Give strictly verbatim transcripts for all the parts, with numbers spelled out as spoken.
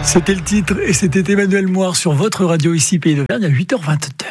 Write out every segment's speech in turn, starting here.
C'était le titre et c'était Emmanuel Moire sur votre radio ici Pays d'Auvergne à huit heures vingt-deux.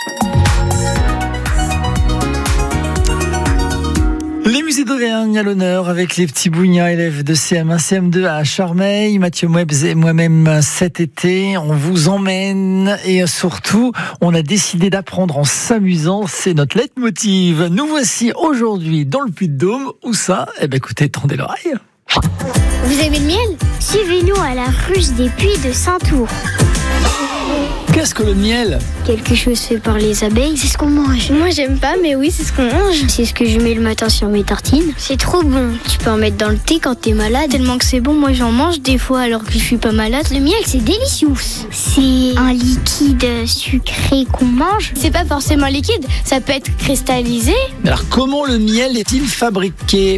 Les musées d'Auvergne à l'honneur avec les petits Bougnats, élèves de C M un, C M deux à Charmeil. Mathieu Mouebs et moi-même cet été, on vous emmène et surtout, on a décidé d'apprendre en s'amusant. C'est notre leitmotiv. Nous voici aujourd'hui dans le Puy-de-Dôme. Où ça ? Eh bien écoutez, tendez l'oreille. Vous aimez le miel ? Suivez-nous à la ruche des Puys de Saint-Ours. Qu'est-ce que le miel ? Quelque chose fait par les abeilles, c'est ce qu'on mange. Moi j'aime pas, mais oui, c'est ce qu'on mange. C'est ce que je mets le matin sur mes tartines. C'est trop bon. Tu peux en mettre dans le thé quand t'es malade. Tellement que c'est bon, moi j'en mange des fois alors que je suis pas malade. Le miel, c'est délicieux. C'est un liquide sucré qu'on mange. C'est pas forcément liquide, ça peut être cristallisé. Alors comment le miel est-il fabriqué ?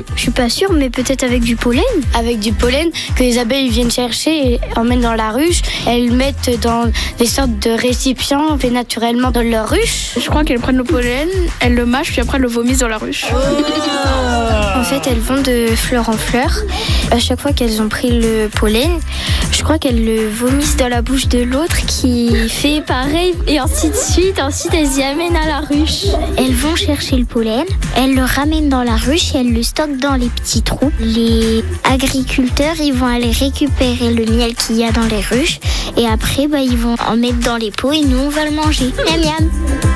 Je suis pas sûre, mais peut-être avec du pollen. Avec du pollen que les abeilles viennent chercher et emmènent dans la ruche. Elles mettent dans des sortes de récipients fait naturellement dans leur ruche. Je crois qu'elles prennent le pollen, elles le mâchent puis après elles le vomissent dans la ruche. En fait, elles vont de fleur en fleur. À chaque fois qu'elles ont pris le pollen, je crois qu'elles le vomissent dans la bouche de l'autre qui fait pareil et ainsi de suite. Ensuite, elles y amènent à la ruche. Elles vont chercher le pollen, elles le ramènent dans la ruche et elles le stockent dans les petits trous. Les agriculteurs, ils vont aller récupérer le miel qu'il y a dans les ruches et après, bah, ils vont en mettre dans les pots et nous, on va le manger. Miam miam.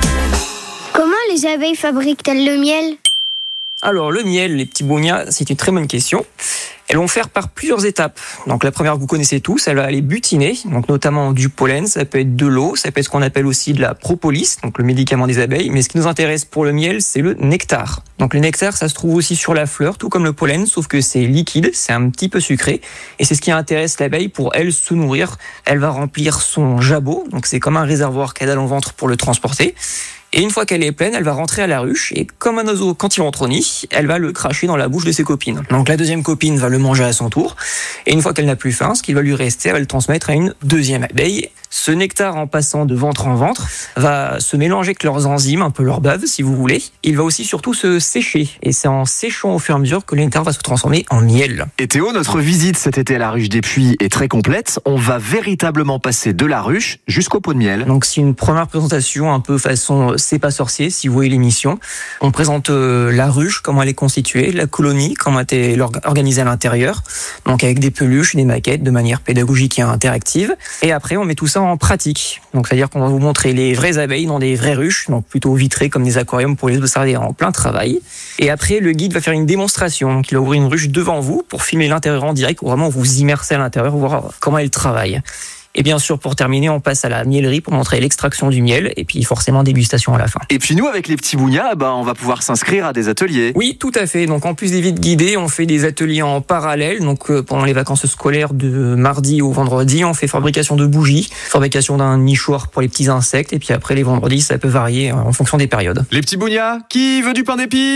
Comment les abeilles fabriquent-elles le miel ? Alors, le miel, les petits Bougnats, c'est une très bonne question. Elles vont faire par plusieurs étapes. Donc, la première que vous connaissez tous, elle va aller butiner, donc notamment du pollen, ça peut être de l'eau, ça peut être ce qu'on appelle aussi de la propolis, donc le médicament des abeilles. Mais ce qui nous intéresse pour le miel, c'est le nectar. Donc, le nectar, ça se trouve aussi sur la fleur, tout comme le pollen, sauf que c'est liquide, c'est un petit peu sucré. Et c'est ce qui intéresse l'abeille pour elle se nourrir. Elle va remplir son jabot, donc c'est comme un réservoir qu'elle a dans le ventre pour le transporter. Et une fois qu'elle est pleine, elle va rentrer à la ruche et comme un oiseau, quand il rentre au nid, elle va le cracher dans la bouche de ses copines. Donc la deuxième copine va le manger à son tour. Et une fois qu'elle n'a plus faim, ce qui va lui rester, elle va le transmettre à une deuxième abeille. Ce nectar, en passant de ventre en ventre, va se mélanger avec leurs enzymes, un peu leur bave si vous voulez. Il va aussi surtout se sécher. Et c'est en séchant au fur et à mesure que le nectar va se transformer en miel. Et Théo, notre visite cet été à la ruche des Puys est très complète. On va véritablement passer de la ruche jusqu'au pot de miel. Donc c'est une première présentation un peu façon C'est pas sorcier, si vous voyez l'émission. On présente euh, la ruche, comment elle est constituée, la colonie, comment elle est organisée à l'intérieur. Donc avec des peluches, des maquettes de manière pédagogique et interactive. Et après, on met tout ça en pratique. Donc c'est-à-dire qu'on va vous montrer les vraies abeilles dans des vraies ruches, donc plutôt vitrées comme des aquariums pour les observer en plein travail. Et après, le guide va faire une démonstration. Donc il va ouvrir une ruche devant vous pour filmer l'intérieur en direct, ou vraiment vous immerser à l'intérieur, voir comment elle travaille. Et bien sûr, pour terminer, on passe à la miellerie pour montrer l'extraction du miel et puis forcément dégustation à la fin. Et puis nous, avec les petits Bougnats, ben, on va pouvoir s'inscrire à des ateliers. Oui, tout à fait. Donc en plus des visites guidées, on fait des ateliers en parallèle. Donc euh, pendant les vacances scolaires de mardi au vendredi, on fait fabrication de bougies, fabrication d'un nichoir pour les petits insectes. Et puis après, les vendredis, ça peut varier en fonction des périodes. Les petits Bougnats, qui veut du pain d'épices ?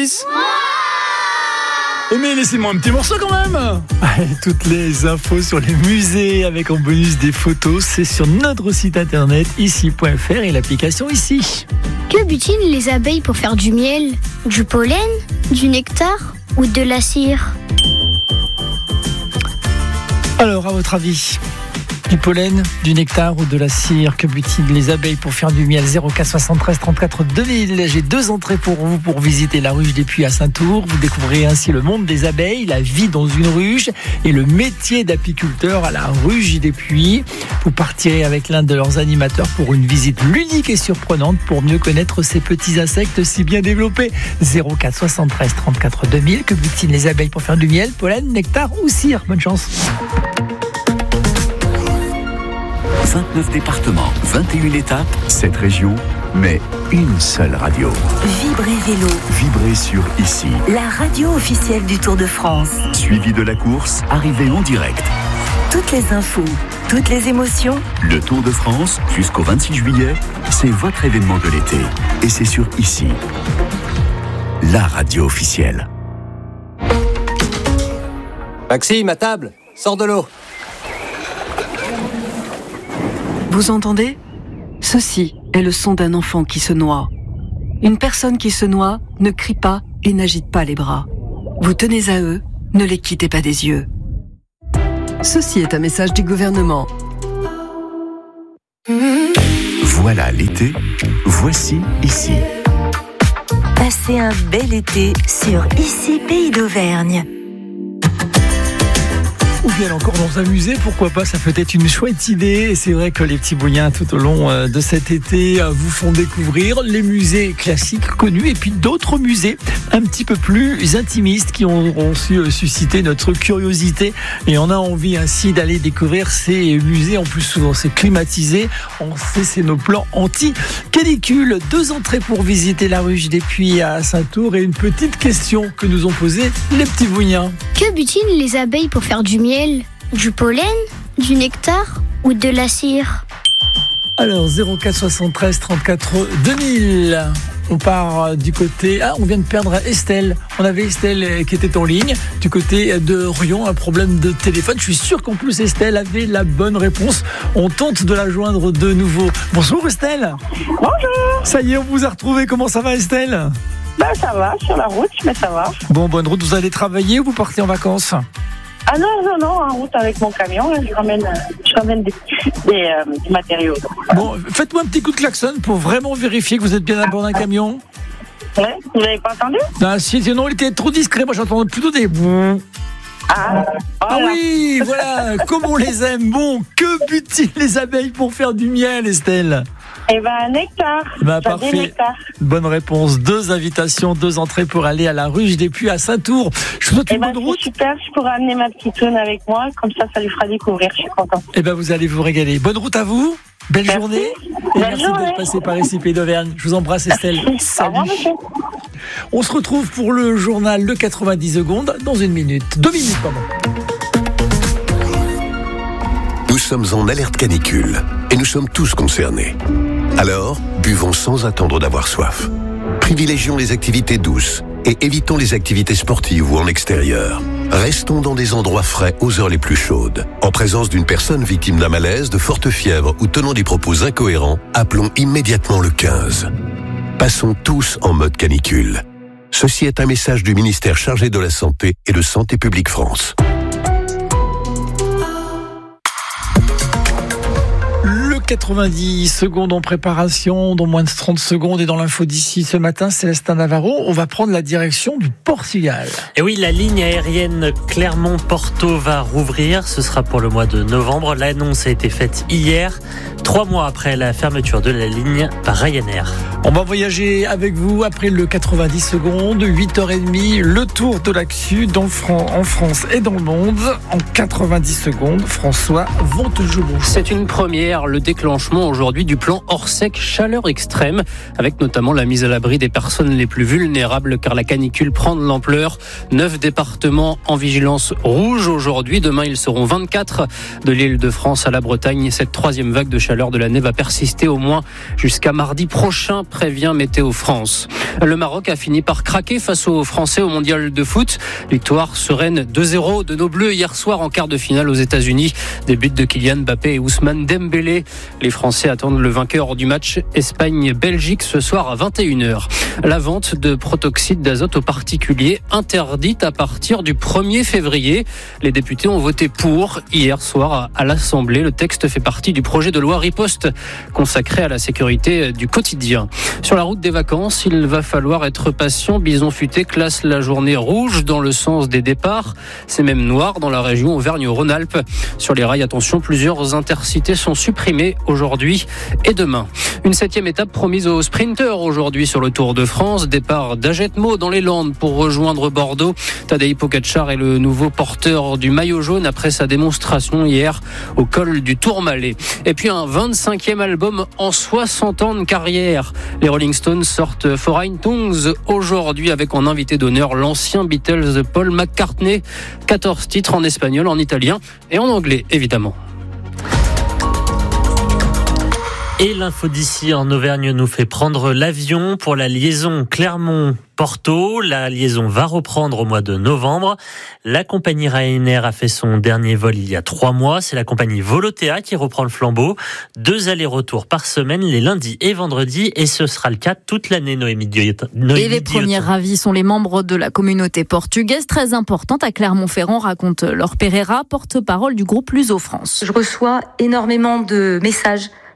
Oh mais laissez-moi un petit morceau quand même. Allez, toutes les infos sur les musées avec en bonus des photos, c'est sur notre site internet ici point f r et l'application ici. Que butinent les abeilles pour faire du miel ? Du pollen ? Du nectar ? Ou de la cire ? Alors, à votre avis, du pollen, du nectar ou de la cire, que butinent les abeilles pour faire du miel ? Zéro quatre soixante-treize trente-quatre deux mille. J'ai deux entrées pour vous pour visiter la ruche des Puys à Saint-Ours. Vous découvrirez ainsi le monde des abeilles, la vie dans une ruche et le métier d'apiculteur à la ruche des Puys. Vous partirez avec l'un de leurs animateurs pour une visite ludique et surprenante pour mieux connaître ces petits insectes si bien développés. Zéro quatre soixante-treize trente-quatre deux mille. Que butinent les abeilles pour faire du miel, pollen, nectar ou cire ? Bonne chance. vingt-neuf départements, vingt et une étapes, sept régions, mais une seule radio. Vibrez Vélo. Vibrez sur Ici. La radio officielle du Tour de France. Suivi de la course, arrivée en direct. Toutes les infos, toutes les émotions. Le Tour de France, jusqu'au vingt-six juillet, c'est votre événement de l'été. Et c'est sur Ici. La radio officielle. Maxime, à table, sors de l'eau. Vous entendez ? Ceci est le son d'un enfant qui se noie. Une personne qui se noie ne crie pas et n'agite pas les bras. Vous tenez à eux, ne les quittez pas des yeux. Ceci est un message du gouvernement. Voilà l'été, voici ici. Passez un bel été sur Ici Pays d'Auvergne. Ou bien encore dans un musée, pourquoi pas, ça peut être une chouette idée. Et c'est vrai que les petits bouillons tout au long de cet été vous font découvrir les musées classiques connus et puis d'autres musées un petit peu plus intimistes qui auront su susciter notre curiosité. Et on a envie ainsi d'aller découvrir ces musées. En plus, souvent c'est climatisé. On sait, c'est nos plans anti-canicule. Deux entrées pour visiter la ruche des Puits à Saint-Ours et une petite question que nous ont posée les petits bouillons. Que butinent les abeilles pour faire du miel ? Du pollen, du nectar ou de la cire ? Alors zéro quatre soixante-treize trente-quatre deux mille. On part du côté... Ah, on vient de perdre Estelle. On avait Estelle qui était en ligne. Du côté de Rion, un problème de téléphone. Je suis sûr qu'en plus Estelle avait la bonne réponse. On tente de la joindre de nouveau. Bonjour Estelle. Bonjour. Ça y est, on vous a retrouvé. Comment ça va Estelle ? Ben ça va, sur la route, mais ça va. Bon, bonne route. Vous allez travailler ou vous partez en vacances ? Ah non, non, non, en route avec mon camion, là, je ramène, je ramène des, des, euh, des matériaux. Bon, faites-moi un petit coup de klaxon pour vraiment vérifier que vous êtes bien à bord d'un camion. Ouais, vous n'avez pas entendu ? Ah si, sinon il était trop discret, moi j'entendais plutôt des... Ah, ah oui, voilà, comme on les aime. Bon, que butinent les abeilles pour faire du miel, Estelle ? Eh ben, un nectar. Bah, parfait. Nectar. Bonne réponse. Deux invitations, deux entrées pour aller à la ruche des Puits à Saint-Ours. Je vous souhaite une eh ben, bonne route. Super, je pourrais amener ma petite toune avec moi, comme ça, ça lui fera découvrir. Je suis contente. Eh ben, vous allez vous régaler. Bonne route à vous. Belle merci. journée. Et Belle merci journée. d'être passé par ici, Pays d'Auvergne. Je vous embrasse, Estelle. Salut. Au revoir, monsieur. On se retrouve pour le journal de quatre-vingt-dix secondes dans une minute. Deux minutes, pardon. Nous sommes en alerte canicule et nous sommes tous concernés. Alors, buvons sans attendre d'avoir soif. Privilégions les activités douces et évitons les activités sportives ou en extérieur. Restons dans des endroits frais aux heures les plus chaudes. En présence d'une personne victime d'un malaise, de forte fièvre ou tenant des propos incohérents, appelons immédiatement le quinze. Passons tous en mode canicule. Ceci est un message du ministère chargé de la Santé et de Santé publique France. quatre-vingt-dix secondes en préparation, dans moins de trente secondes et dans l'info d'ici ce matin, Célestin Navarro, on va prendre la direction du Portugal. Et oui, la ligne aérienne Clermont-Porto va rouvrir, ce sera pour le mois de novembre. L'annonce a été faite hier, trois mois après la fermeture de la ligne par Ryanair. On va voyager avec vous après le quatre-vingt-dix secondes, huit heures trente, le tour de l'actu dans Fran- en France et dans le monde. En quatre-vingt-dix secondes, François Vontejoubon. C'est une première, le déclenchement aujourd'hui du plan Orsec chaleur extrême, avec notamment la mise à l'abri des personnes les plus vulnérables, car la canicule prend de l'ampleur. Neuf départements en vigilance rouge aujourd'hui. Demain, ils seront vingt-quatre de l'île de France à la Bretagne. Cette troisième vague de chaleur de l'année va persister au moins jusqu'à mardi prochain, prévient Météo France. Le Maroc a fini par craquer face aux Français au mondial de foot. Victoire sereine deux zéro de nos Bleus hier soir en quart de finale aux États-Unis. Des buts de Kylian Mbappé et Ousmane Dembélé. Les Français attendent le vainqueur du match Espagne-Belgique ce soir à vingt et une heures. La vente de protoxyde d'azote aux particuliers interdite à partir du premier février. Les députés ont voté pour hier soir à l'Assemblée. Le texte fait partie du projet de loi riposte consacré à la sécurité du quotidien. Sur la route des vacances, il va falloir être patient. Bison Futé classe la journée rouge dans le sens des départs. C'est même noir dans la région Auvergne-Rhône-Alpes. Sur les rails, attention, plusieurs intercités sont supprimées aujourd'hui et demain. Une septième étape promise aux sprinteurs aujourd'hui sur le Tour de France. Départ d'Ajetmo dans les Landes pour rejoindre Bordeaux. Tadej Pogačar est le nouveau porteur du maillot jaune après sa démonstration hier au col du Tourmalet. Et puis un vingt-cinquième album en soixante ans de carrière. Les Rolling Stones sortent Foreign Tongues aujourd'hui avec en invité d'honneur l'ancien Beatles Paul McCartney. quatorze titres en espagnol, en italien et en anglais évidemment. Et l'info d'ici en Auvergne nous fait prendre l'avion pour la liaison Clermont-Porto. La liaison va reprendre au mois de novembre. La compagnie Ryanair a fait son dernier vol il y a trois mois. C'est la compagnie Volotea qui reprend le flambeau. Deux allers-retours par semaine, les lundis et vendredis. Et ce sera le cas toute l'année, Noémie Diotin. Et les premiers ravis sont les membres de la communauté portugaise, très importante à Clermont-Ferrand, raconte Laure Pereira, porte-parole du groupe Luso France. Je reçois énormément de messages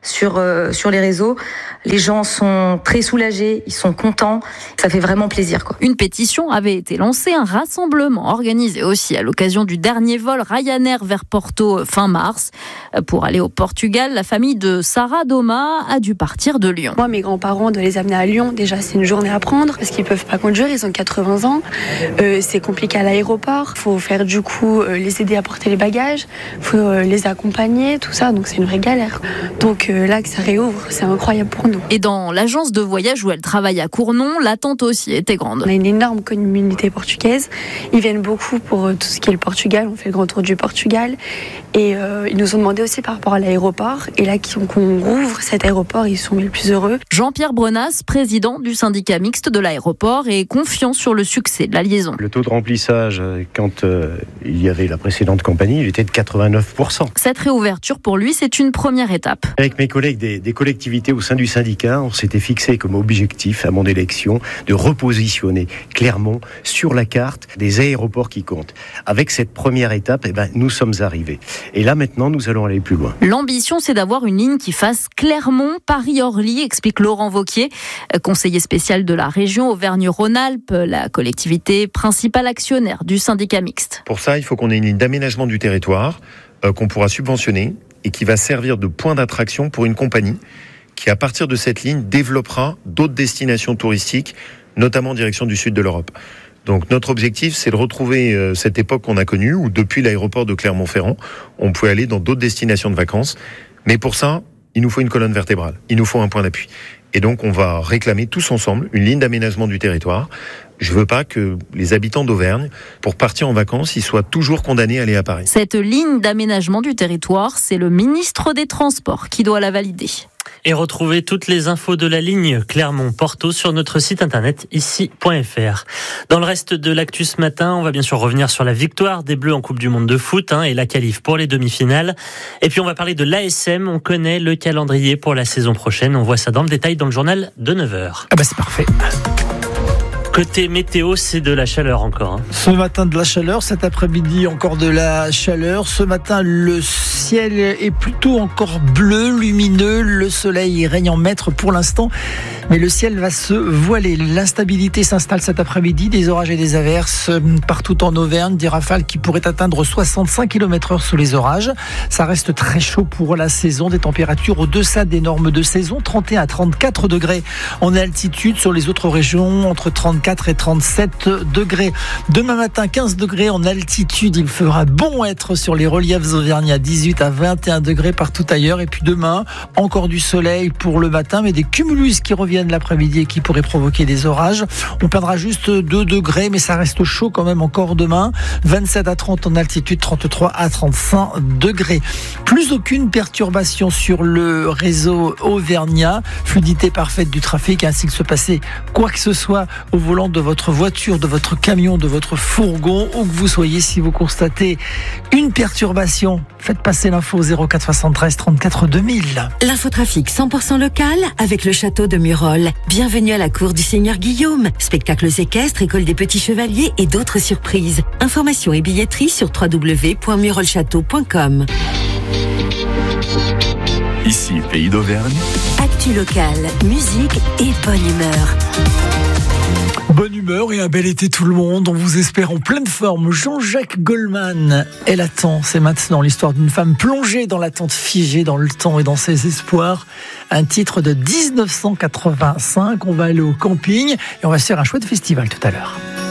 sur euh, sur les réseaux. Les gens sont très soulagés, ils sont contents. Ça fait vraiment plaisir, quoi. Une pétition avait été lancée, un rassemblement organisé aussi à l'occasion du dernier vol Ryanair vers Porto fin mars. Pour aller au Portugal, la famille de Sarah Doma a dû partir de Lyon. Moi, mes grands-parents, de les amener à Lyon, déjà c'est une journée à prendre parce qu'ils peuvent pas conduire, ils ont quatre-vingts ans. Euh, c'est compliqué à l'aéroport. Il faut faire du coup euh, les aider à porter les bagages, il faut euh, les accompagner, tout ça. Donc c'est une vraie galère. Donc euh, là que ça réouvre, c'est incroyable pour nous. Et dans l'agence de voyage où elle travaille à Cournon, l'attente aussi était grande. On a une énorme communauté portugaise. Ils viennent beaucoup pour tout ce qui est le Portugal. On fait le grand tour du Portugal. Et euh, ils nous ont demandé aussi par rapport à l'aéroport. Et là, qu'on rouvre cet aéroport, ils sont les plus heureux. Jean-Pierre Brenas, président du syndicat mixte de l'aéroport, est confiant sur le succès de la liaison. Le taux de remplissage, quand euh, il y avait la précédente compagnie, il était de quatre-vingt-neuf pour cent. Cette réouverture, pour lui, c'est une première étape. Avec mes collègues des, des collectivités au sein du syndicat, on s'était fixé comme objectif à mon élection de repositionner Clermont sur la carte des aéroports qui comptent. Avec cette première étape, eh ben, nous sommes arrivés. Et là, maintenant, nous allons aller plus loin. L'ambition, c'est d'avoir une ligne qui fasse Clermont-Paris-Orly, explique Laurent Wauquiez, conseiller spécial de la région Auvergne-Rhône-Alpes, la collectivité principale actionnaire du syndicat mixte. Pour ça, il faut qu'on ait une ligne d'aménagement du territoire euh, qu'on pourra subventionner et qui va servir de point d'attraction pour une compagnie qui, à partir de cette ligne, développera d'autres destinations touristiques, notamment en direction du sud de l'Europe. Donc notre objectif, c'est de retrouver euh, cette époque qu'on a connue, où depuis l'aéroport de Clermont-Ferrand, on pouvait aller dans d'autres destinations de vacances. Mais pour ça, il nous faut une colonne vertébrale, il nous faut un point d'appui. Et donc on va réclamer tous ensemble une ligne d'aménagement du territoire. Je veux pas que les habitants d'Auvergne, pour partir en vacances, ils soient toujours condamnés à aller à Paris. Cette ligne d'aménagement du territoire, c'est le ministre des Transports qui doit la valider. Et retrouvez toutes les infos de la ligne Clermont-Porto sur notre site internet ici point f r. Dans le reste de l'actu ce matin, on va bien sûr revenir sur la victoire des Bleus en Coupe du Monde de foot hein, et la qualif pour les demi-finales. Et puis on va parler de l'A S M, on connaît le calendrier pour la saison prochaine. On voit ça dans le détail dans le journal de neuf heures. Ah bah c'est parfait. Côté météo, c'est de la chaleur encore. Hein. Ce matin, de la chaleur. Cet après-midi, encore de la chaleur. Ce matin, le ciel est plutôt encore bleu, lumineux. Le soleil règne en maître pour l'instant. Mais le ciel va se voiler. L'instabilité s'installe cet après-midi. Des orages et des averses partout en Auvergne. Des rafales qui pourraient atteindre soixante-cinq kilomètres heure sous les orages. Ça reste très chaud pour la saison. Des températures au-deçà des normes de saison. trente et un à trente-quatre degrés en altitude. Sur les autres régions, entre trente-quatre et trente-sept degrés. Demain matin, quinze degrés en altitude. Il fera bon être sur les reliefs auvergnats. dix-huit à vingt et un degrés partout ailleurs. Et puis demain, encore du soleil pour le matin, mais des cumulus qui reviennent l'après-midi et qui pourraient provoquer des orages. On perdra juste deux degrés, mais ça reste chaud quand même encore demain. vingt-sept à trente en altitude, trente-trois à trente-cinq degrés. Plus aucune perturbation sur le réseau auvergnat. Fluidité parfaite du trafic, ainsi que se passer quoi que ce soit au volant de votre voiture, de votre camion, de votre fourgon, où que vous soyez. Si vous constatez une perturbation, faites passer l'info au zéro quatre soixante-treize trente-quatre deux mille. L'infotrafic cent pour cent local avec le château de Murol. Bienvenue à la cour du Seigneur Guillaume. Spectacles équestres, école des petits chevaliers et d'autres surprises. Informations et billetterie sur w w w point murolchâteau point com. Ici, Pays d'Auvergne. Actu locale, musique et bonne humeur. Bonne humeur et un bel été tout le monde. On vous espère en pleine forme. Jean-Jacques Goldman, Elle attend. C'est maintenant l'histoire d'une femme plongée dans l'attente, figée dans le temps et dans ses espoirs. Un titre de dix-neuf cent quatre-vingt-cinq. On va aller au camping et on va se faire un chouette festival tout à l'heure.